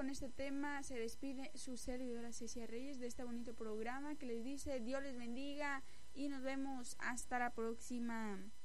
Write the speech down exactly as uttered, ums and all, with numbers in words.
con este tema se despide su servidora Cecia Reyes de este bonito programa que les dice Dios les bendiga y nos vemos hasta la próxima.